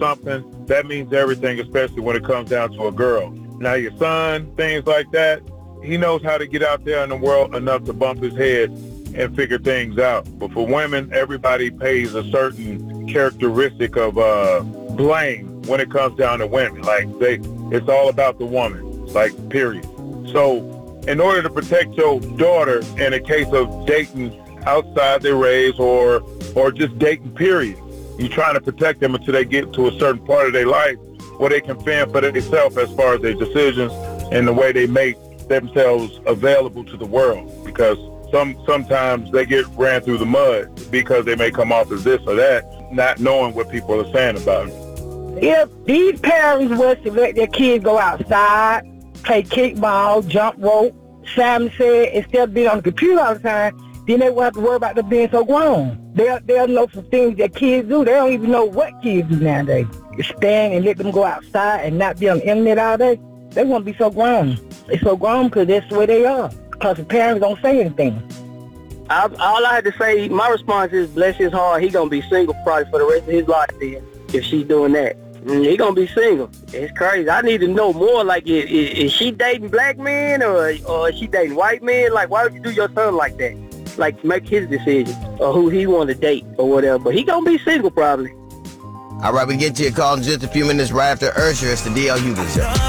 something, that means everything, especially when it comes down to a girl. Now your son, things like that, he knows how to get out there in the world enough to bump his head and figure things out. But for women, everybody pays a certain characteristic of blame when it comes down to women. Like it's all about the woman, like period. So in order to protect your daughter in a case of dating outside their race or just dating period, you're trying to protect them until they get to a certain part of their life where they can fend for themselves as far as their decisions and the way they make themselves available to the world. Because sometimes they get ran through the mud because they may come off as this or that, not knowing what people are saying about it. If these parents was to let their kids go outside, play kickball, jump rope, Simon said, instead of being on the computer all the time, then they won't have to worry about them being so grown. They'll know some things that kids do. They don't even know what kids do nowadays. Stand and let them go outside and not be on the internet all day. They won't be so grown. They're so grown because that's the way they are. Because the parents don't say anything. All I had to say, my response is, bless his heart, he going to be single probably for the rest of his life then, if she's doing that. He going to be single. It's crazy. I need to know more, like, is she dating black men or is she dating white men? Like, why would you do your son like that? Like, make his decision or who he want to date or whatever. But he going to be single probably. All right, we get to your call in just a few minutes right after Usher. It's the DL Hughley Show.